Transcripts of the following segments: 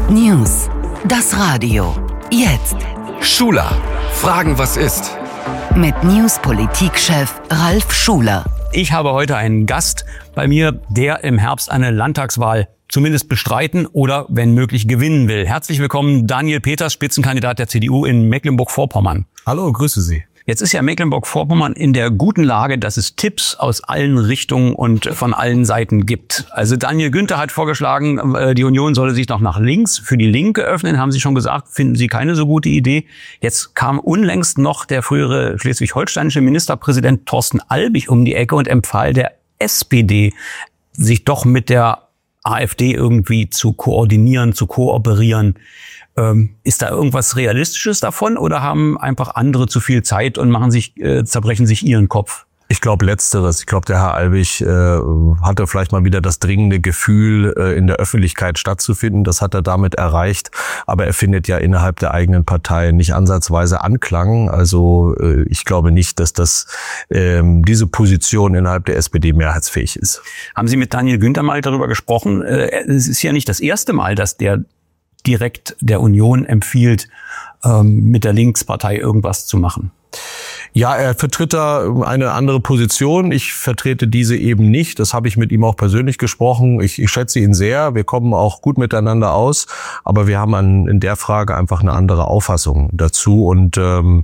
News. Das Radio. Jetzt. Schuler. Fragen, was ist? Mit News-Politikchef Ralf Schuler. Ich habe heute einen Gast bei mir, der im Herbst eine Landtagswahl zumindest bestreiten oder, wenn möglich, gewinnen will. Herzlich willkommen, Daniel Peters, Spitzenkandidat der CDU in Mecklenburg-Vorpommern. Hallo, grüße Sie. Jetzt ist ja Mecklenburg-Vorpommern in der guten Lage, dass es Tipps aus allen Richtungen und von allen Seiten gibt. Also Daniel Günther hat vorgeschlagen, die Union solle sich noch nach links für die Linke öffnen. Haben Sie schon gesagt, finden Sie keine so gute Idee. Jetzt kam unlängst noch der frühere schleswig-holsteinische Ministerpräsident Thorsten Albig um die Ecke und empfahl der SPD, sich doch mit der AfD irgendwie zu koordinieren, zu kooperieren. Ist da irgendwas Realistisches davon oder haben einfach andere zu viel Zeit und zerbrechen sich ihren Kopf? Ich glaube Letzteres. Ich glaube, der Herr Albig hatte vielleicht mal wieder das dringende Gefühl, in der Öffentlichkeit stattzufinden. Das hat er damit erreicht. Aber er findet ja innerhalb der eigenen Partei nicht ansatzweise Anklang. Also ich glaube nicht, dass diese Position innerhalb der SPD mehrheitsfähig ist. Haben Sie mit Daniel Günther mal darüber gesprochen? Es ist ja nicht das erste Mal, dass der direkt der Union empfiehlt, mit der Linkspartei irgendwas zu machen. Ja, er vertritt da eine andere Position. Ich vertrete diese eben nicht. Das habe ich mit ihm auch persönlich gesprochen. Ich schätze ihn sehr. Wir kommen auch gut miteinander aus. Aber wir haben in der Frage einfach eine andere Auffassung dazu. Und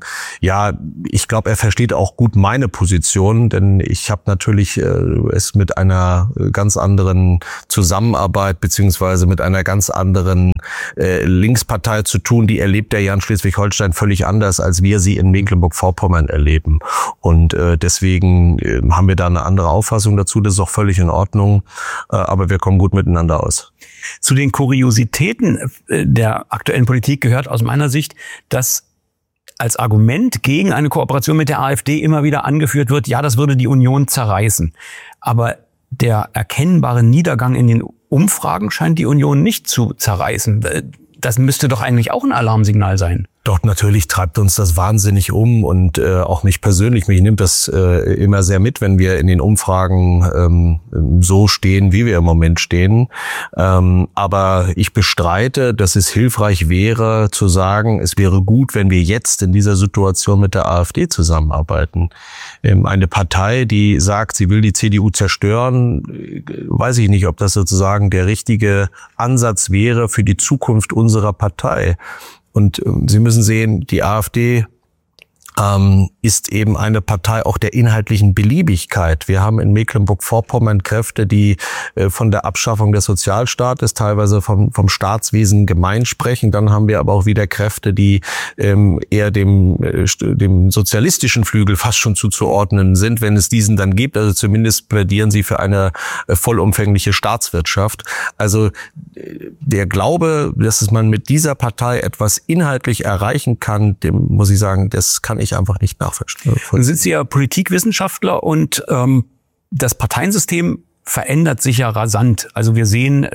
ich glaube, er versteht auch gut meine Position. Denn ich habe natürlich es mit einer ganz anderen Zusammenarbeit beziehungsweise mit einer ganz anderen Linkspartei zu tun. Die erlebt er ja in Schleswig-Holstein völlig anders, als wir sie in Mecklenburg-Vorpommern erleben. Und deswegen haben wir da eine andere Auffassung dazu. Das ist auch völlig in Ordnung. Aber wir kommen gut miteinander aus. Zu den Kuriositäten der aktuellen Politik gehört aus meiner Sicht, dass als Argument gegen eine Kooperation mit der AfD immer wieder angeführt wird, ja, das würde die Union zerreißen. Aber der erkennbare Niedergang in den Umfragen scheint die Union nicht zu zerreißen. Das müsste doch eigentlich auch ein Alarmsignal sein. Doch, natürlich treibt uns das wahnsinnig um und auch mich persönlich. Mich nimmt das immer sehr mit, wenn wir in den Umfragen so stehen, wie wir im Moment stehen. Aber ich bestreite, dass es hilfreich wäre, zu sagen, es wäre gut, wenn wir jetzt in dieser Situation mit der AfD zusammenarbeiten. Eine Partei, die sagt, sie will die CDU zerstören, weiß ich nicht, ob das sozusagen der richtige Ansatz wäre für die Zukunft unserer Partei. Und Sie müssen sehen, die AfD ist eben eine Partei auch der inhaltlichen Beliebigkeit. Wir haben in Mecklenburg-Vorpommern Kräfte, die von der Abschaffung des Sozialstaates, teilweise vom Staatswesen gemein sprechen. Dann haben wir aber auch wieder Kräfte, die eher dem sozialistischen Flügel fast schon zuzuordnen sind, wenn es diesen dann gibt. Also zumindest plädieren sie für eine vollumfängliche Staatswirtschaft. Also der Glaube, dass man mit dieser Partei etwas inhaltlich erreichen kann, dem muss ich sagen, das kann ich einfach nicht nachvollziehen. Nun sind Sie ja Politikwissenschaftler und das Parteiensystem verändert sich ja rasant. Also wir sehen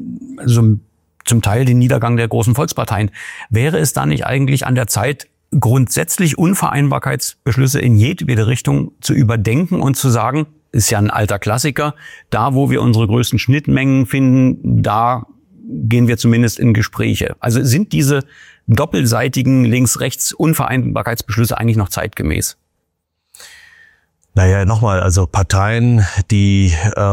zum Teil den Niedergang der großen Volksparteien. Wäre es da nicht eigentlich an der Zeit, grundsätzlich Unvereinbarkeitsbeschlüsse in jedwede Richtung zu überdenken und zu sagen, ist ja ein alter Klassiker, da wo wir unsere größten Schnittmengen finden, da gehen wir zumindest in Gespräche. Also sind diese doppelseitigen Links-Rechts-Unvereinbarkeitsbeschlüsse eigentlich noch zeitgemäß? Naja, nochmal, also Parteien, die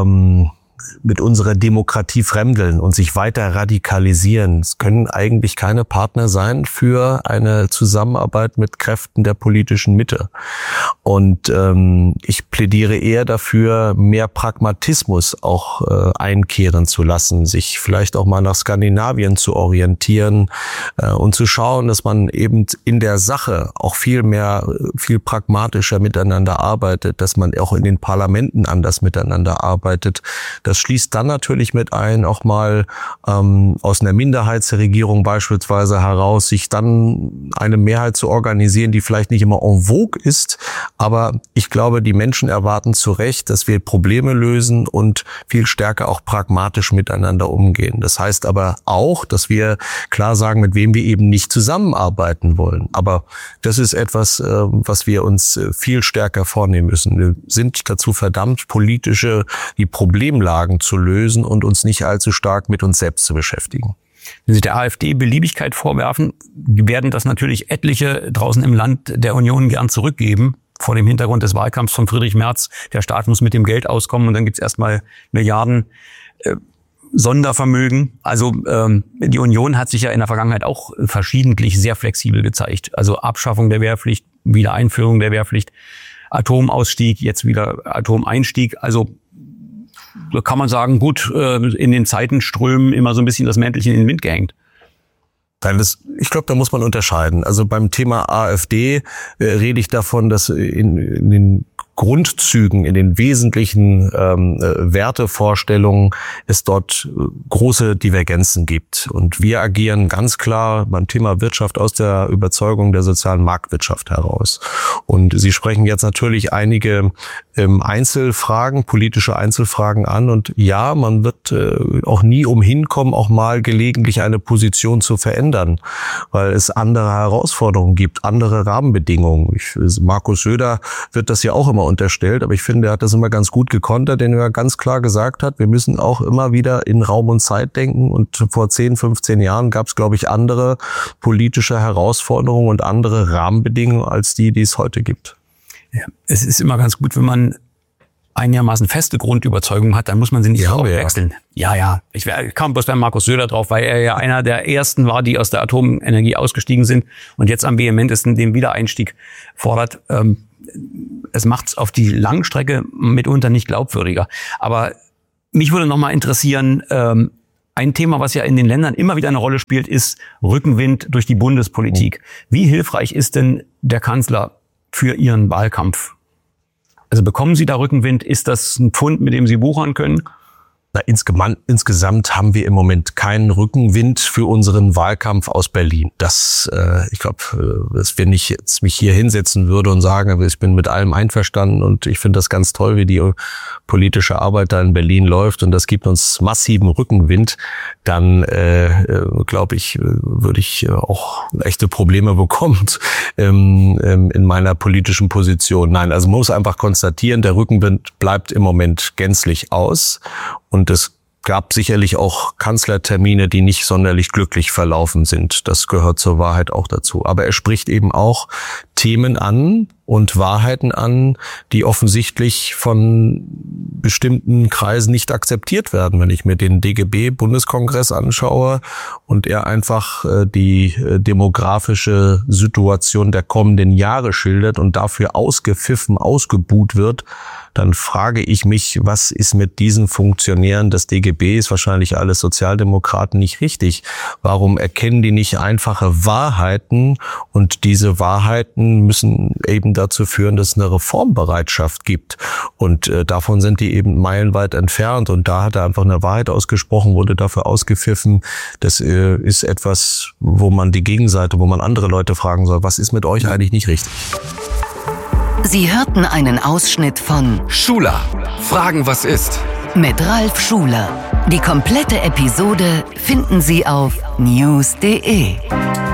mit unserer Demokratie fremdeln und sich weiter radikalisieren, es können eigentlich keine Partner sein für eine Zusammenarbeit mit Kräften der politischen Mitte. Und ich plädiere eher dafür, mehr Pragmatismus auch einkehren zu lassen, sich vielleicht auch mal nach Skandinavien zu orientieren und zu schauen, dass man eben in der Sache auch viel pragmatischer miteinander arbeitet, dass man auch in den Parlamenten anders miteinander arbeitet. Das schließt dann natürlich mit ein, auch mal aus einer Minderheitsregierung beispielsweise heraus, sich dann eine Mehrheit zu organisieren, die vielleicht nicht immer en vogue ist, aber ich glaube, die Menschen erwarten zu Recht, dass wir Probleme lösen und viel stärker auch pragmatisch miteinander umgehen. Das heißt aber auch, dass wir klar sagen, mit wem wir eben nicht zusammenarbeiten wollen. Aber das ist etwas, was wir uns viel stärker vornehmen müssen. Wir sind dazu verdammt, die Problemlagen zu lösen und uns nicht allzu stark mit uns selbst zu beschäftigen. Wenn Sie der AfD Beliebigkeit vorwerfen, werden das natürlich etliche draußen im Land der Union gern zurückgeben. Vor dem Hintergrund des Wahlkampfs von Friedrich Merz. Der Staat muss mit dem Geld auskommen und dann gibt's erstmal Milliarden Sondervermögen. Also die Union hat sich ja in der Vergangenheit auch verschiedentlich sehr flexibel gezeigt. Also Abschaffung der Wehrpflicht, Wiedereinführung der Wehrpflicht, Atomausstieg, jetzt wieder Atomeinstieg. Also da kann man sagen, gut, in den Zeitenströmen immer so ein bisschen das Mäntelchen in den Wind gehängt. Ich glaube, da muss man unterscheiden. Also beim Thema AfD rede ich davon, dass in den Grundzügen, in den wesentlichen Wertevorstellungen es dort große Divergenzen gibt. Und wir agieren ganz klar beim Thema Wirtschaft aus der Überzeugung der sozialen Marktwirtschaft heraus. Und Sie sprechen jetzt natürlich einige Einzelfragen, politische Einzelfragen an. Und ja, man wird auch nie umhin kommen, auch mal gelegentlich eine Position zu verändern, weil es andere Herausforderungen gibt, andere Rahmenbedingungen. Markus Söder wird das ja auch immer unterstellt, aber ich finde, er hat das immer ganz gut gekontert, denn er ganz klar gesagt hat, wir müssen auch immer wieder in Raum und Zeit denken. Und vor 10, 15 Jahren gab es, glaube ich, andere politische Herausforderungen und andere Rahmenbedingungen als die es heute gibt. Ja, es ist immer ganz gut, wenn man einigermaßen feste Grundüberzeugung hat, dann muss man sie nicht wechseln. Ja. Ich kam bloß bei Markus Söder drauf, weil er ja einer der ersten war, die aus der Atomenergie ausgestiegen sind und jetzt am vehementesten den Wiedereinstieg fordert. Es macht's auf die Langstrecke mitunter nicht glaubwürdiger. Aber mich würde noch mal interessieren, ein Thema, was ja in den Ländern immer wieder eine Rolle spielt, ist Rückenwind durch die Bundespolitik. Wie hilfreich ist denn der Kanzler für Ihren Wahlkampf? Also bekommen Sie da Rückenwind? Ist das ein Pfund, mit dem Sie wuchern können? Insgesamt haben wir im Moment keinen Rückenwind für unseren Wahlkampf aus Berlin. Ich glaube, dass wir nicht jetzt mich hier hinsetzen würde und sagen, ich bin mit allem einverstanden und ich finde das ganz toll, wie die politische Arbeit da in Berlin läuft und das gibt uns massiven Rückenwind, dann glaube ich, würde ich auch echte Probleme bekommen in meiner politischen Position. Nein, also man muss einfach konstatieren, der Rückenwind bleibt im Moment gänzlich aus. Und es gab sicherlich auch Kanzlertermine, die nicht sonderlich glücklich verlaufen sind. Das gehört zur Wahrheit auch dazu. Aber er spricht eben auch Themen an und Wahrheiten an, die offensichtlich von bestimmten Kreisen nicht akzeptiert werden. Wenn ich mir den DGB-Bundeskongress anschaue und er einfach die demografische Situation der kommenden Jahre schildert und dafür ausgepfiffen, ausgebuht wird, dann frage ich mich, was ist mit diesen Funktionären des DGBs, wahrscheinlich alle Sozialdemokraten, nicht richtig? Warum erkennen die nicht einfache Wahrheiten? Und diese Wahrheiten müssen eben dazu führen, dass es eine Reformbereitschaft gibt. Und davon sind die eben meilenweit entfernt. Und da hat er einfach eine Wahrheit ausgesprochen, wurde dafür ausgepfiffen. Das ist etwas, wo man die Gegenseite, wo man andere Leute fragen soll, was ist mit euch eigentlich nicht richtig? Sie hörten einen Ausschnitt von Schuler, Fragen was ist? Mit Ralf Schuler. Die komplette Episode finden Sie auf news.de.